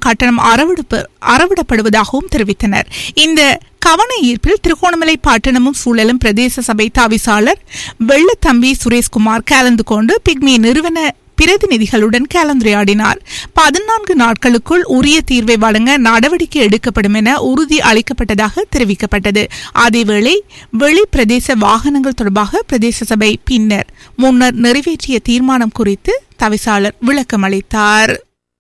கட்டணம் அறவிடப்படுவதாகவும் தெரிவித்தனர். இந்த கவன ஈர்ப்பில் திருகோணமலை பட்டணமும் சூழலும் பிரதேச சபை தவிசாளர் வெள்ளத்தம்பி சுரேஷ்குமார் கலந்து கொண்டு பிக்மி நிறுவன பிரதிநிதிகளுடன் கலந்துரையாடினார். 14 நாட்களுக்குள் உரிய தீர்வை வழங்க நடவடிக்கை எடுக்கப்படும் என உறுதி அளிக்கப்பட்டதாக தெரிவிக்கப்பட்டது. அதேவேளை வெளி பிரதேச வாகனங்கள் தொடர்பாக பிரதேச சபை முன்னர் நிறைவேற்றிய தீர்மானம் குறித்து தவிசாளர் விளக்கமளித்தார்.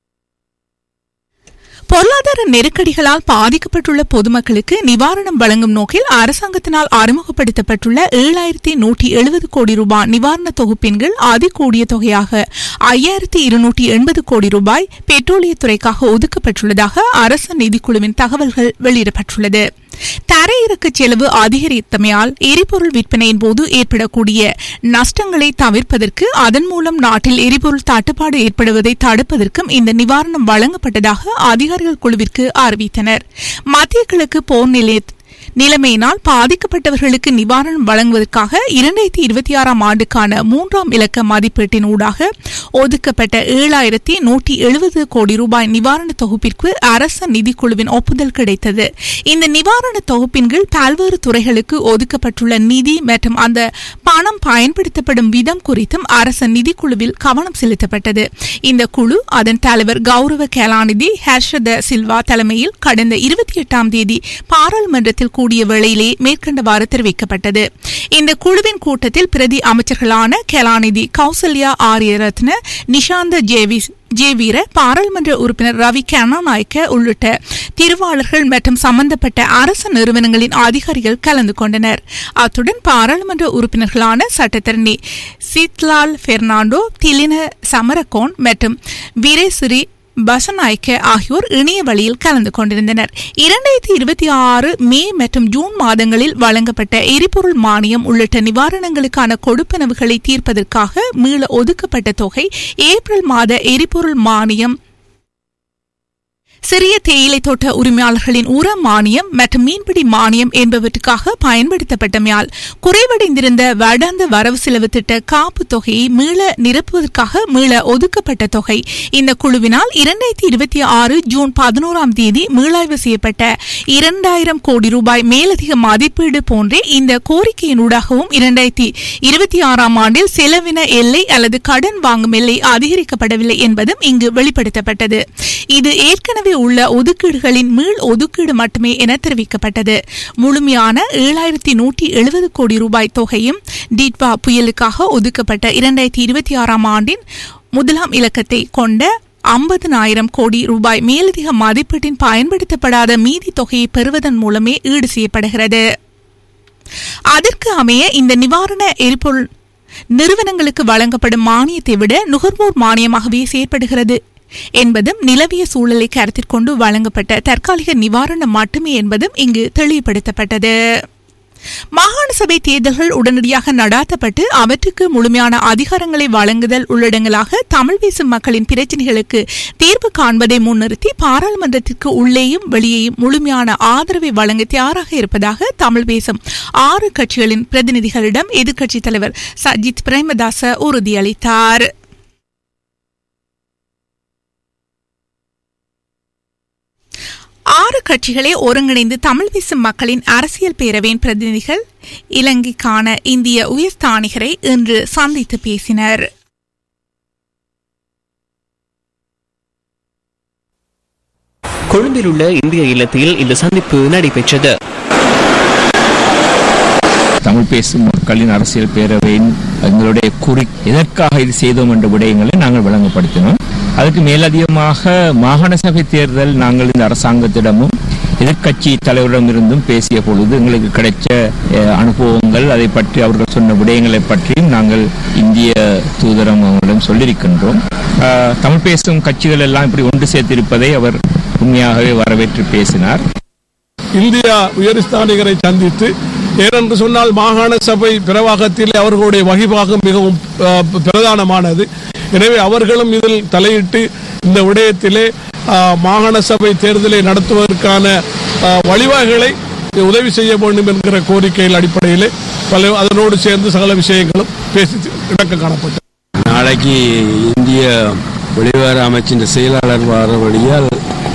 பொருளாதார நெருக்கடிகளால் பாதிக்கப்பட்டுள்ள பொதுமக்களுக்கு நிவாரணம் வழங்கும் நோக்கில் அரசாங்கத்தினால் அறிமுகப்படுத்தப்பட்டுள்ள 7,170 கோடி ரூபாய் நிவாரண தொகுப்பின் கீழ் அதிகூடிய தொகையாக 5,280 கோடி ரூபாய் பெட்ரோலியத்துறைக்காக ஒதுக்கப்பட்டுள்ளதாக அரசு நிதிக்குழுவின் தகவல்கள் வெளியிடப்பட்டுள்ளது. தரையிறக்க செலவு அதிகரித்தமையால் எரிபொருள் விற்பனையின் போது ஏற்படக்கூடிய நஷ்டங்களை தவிர்ப்பதற்கு அதன் மூலம் நாட்டில் எரிபொருள் தட்டுப்பாடு ஏற்படுவதை தடுப்பதற்கும் இந்த நிவாரணம் வழங்கப்பட்டதாக அதிகாரிகள் குழுவிற்கு அறிவித்தனர். மத்திய கிழக்கு போர் நிலைமையினால் பாதிக்கப்பட்டவர்களுக்கு நிவாரணம் வழங்குவதற்காக 2026 ஆண்டுக்கான 3ஆம் இலக்க மதிப்பீட்டின் ஊடாக ஒதுக்கப்பட்ட 7,170 கோடி ரூபாய் நிவாரண தொகுப்பிற்கு அரச நிதிக்குழுவின் ஒப்புதல் கிடைத்தது. இந்த நிவாரண தொகுப்பின் கீழ் பல்வேறு துறைகளுக்கு ஒதுக்கப்பட்டுள்ள நிதி மற்றும் அந்த பணம் பயன்படுத்தப்படும் விதம் குறித்தும் அரச நிதிக்குழுவில் கவனம் செலுத்தப்பட்டது. இந்த குழு அதன் தலைவர் கௌரவ கலாநிதி ஹர்ஷத சில்வா தலைமையில் கடந்த 28ஆம் தேதி பாராளுமன்றத்தில் கூடிய வேளையிலே மேற்கண்டவாறு தெரிவிக்கப்பட்டது. இந்த குழுவின் கூட்டத்தில் பிரதி அமைச்சர்களான கலாநிதி கௌசல்யா ஆரியரத்ன, நிஷாந்த ஜேவீர, பாராளுமன்ற உறுப்பினர் ரவி கருணாநாயக்க உள்ளிட்ட திருவாளர்கள் மற்றும் சம்பந்தப்பட்ட அரசு நிறுவனங்களின் அதிகாரிகள் கலந்து கொண்டனர். அத்துடன் பாராளுமன்ற உறுப்பினர்களான சட்டத்தரணி சீத்லால் பெர்னாண்டோ, திலின சமரகோன் மற்றும் வீரேசிறி பசநாயக்க ஆகியோர் இணைய வழியில் கலந்து கொண்டிருந்தனர். 2026 மே மற்றும் ஜூன் மாதங்களில் வழங்கப்பட்ட எரிபொருள் மானியம் உள்ளிட்ட நிவாரணங்களுக்கான கொடுப்பனவுகளை தீர்ப்பதற்காக மீள ஒதுக்கப்பட்ட தொகை ஏப்ரல் மாத எரிபொருள் மானியம், சிறிய தேயிலை தோட்ட உரிமையாளர்களின் உர மானியம் மற்றும் மீன்பிடி மானியம் என்பவற்றுக்காக பயன்படுத்தப்பட்டமையால் குறைவடைந்திருந்த வருடாந்த வரவு செலவு திட்ட காப்பு தொகையை மீள நிரப்புவதற்காக மீள ஒதுக்கப்பட்ட தொகை இந்த குழுவினால் 2026 ஜூன் 11ஆம் தேதி மீளாய்வு செய்யப்பட்ட 2,000 கோடி ரூபாய் மேலதிக மதிப்பீடு போன்றே இந்த கோரிக்கையினூடாகவும் 2026ஆம் ஆண்டில் செலவின எல்லை அல்லது கடன் வாங்கும் எல்லை அதிகரிக்கப்படவில்லை என்பதும் இங்கு வெளிப்படுத்தப்பட்டது. இது ஏற்கனவே உள்ள ஒதுக்கீடுகளின் மீள் ஒதுக்கீடு மட்டுமே என தெரிவிக்கப்பட்டது. முழுமையான 7,170 கோடி ரூபாய் தொகையும் டிட்வா புயலுக்காக ஒதுக்கப்பட்ட 2026ஆம் ஆண்டின் 1ஆம் இலக்கத்தை கொண்ட 50,000 கோடி ரூபாய் மேலதிக மதிப்பீட்டின் பயன்படுத்தப்படாத மீதி தொகையை பெறுவதன் மூலமே ஈடு செய்யப்படுகிறது. அதற்கு அமைய இந்த நிவாரண எரிபொருள் நிறுவனங்களுக்கு வழங்கப்படும் மானியத்தை விட நுகர்வோர் மானியமாகவே செயற்படுகிறது என்பதும் நிலவிய சூழலை கருத்தில் கொண்டு வழங்கப்பட்ட தற்காலிக நிவாரணம் மட்டுமே என்பதும் இங்கு தெளிவுபடுத்தப்பட்டது. மாகாண சபை தேர்தல்கள் உடனடியாக நடாத்தப்பட்டு அவற்றுக்கு முழுமையான அதிகாரங்களை வழங்குதல் உள்ளடங்களாக தமிழ் பேசும் மக்களின் பிரச்சினைகளுக்கு தீர்வு காண்பதை முன்னிறுத்தி பாராளுமன்றத்திற்கு உள்ளேயும் வெளியேயும் முழுமையான ஆதரவை வழங்க தயாராக இருப்பதாக தமிழ் பேசும் 6 கட்சிகளின் பிரதிநிதிகளிடம் எதிர்க்கட்சித் தலைவர் சஜித் பிரேமதாச உறுதியளித்தார். ஆறு கட்சிகளே ஒருங்கிணைந்து தமிழ் பேசும் மக்களின் அரசியல் பேரவையின் பிரதிநிதிகள் இலங்கைக்கான இந்திய உயர்ஸ்தானிகரை இன்று சந்தித்து பேசினர். கொழும்பில் உள்ள இந்திய இல்லத்தில் இந்த சந்திப்பு நடைபெற்றது. தமிழ் பேசும் மக்களின் அரசியல் பேரவையின் எங்களுடைய எதற்காக இது செய்தோம் என்ற விடயங்களை நாங்கள் விளங்கப்படுத்தினோம். அதுக்கு மேலதிகமாக மாகாண சபை தேர்தல் நாங்கள் இந்த அரசாங்கத்திடமும் எதிர்கட்சி தலைவரிடமிருந்தும் பேசிய பொழுது எங்களுக்கு கிடைச்ச அனுபவங்கள், அதை பற்றி அவர்கள் சொன்ன விடயங்களை பற்றியும் நாங்கள் இந்திய தூதரம் அவர்களிடம் சொல்லியிருக்கின்றோம். தமிழ் பேசும் கட்சிகள் எல்லாம் இப்படி ஒன்று சேர்த்திருப்பதை அவர் உண்மையாகவே வரவேற்று பேசினார். இந்தியா உயர்ஸ்தானிகரை சந்தித்து, ஏனென்று சொன்னால் மாகாண சபை பிரவாகத்தில் அவர்களுடைய வகிபாகம் மிகவும் பிரதானமானது. எனவே அவர்களும் இதில் தலையிட்டு இந்த விடயத்திலே மாகாண சபை தேர்தலை நடத்துவதற்கான வழிவகைகளை உதவி செய்ய வேண்டும் என்கிற கோரிக்கையின் அடிப்படையிலே அதனோடு சேர்ந்து சகல விஷயங்களும் பேசி இணக்கம் காணப்பட்டது. நாளைக்கு இந்திய வெளிவார அமைச்சின் செயலாளர் வர வழியால்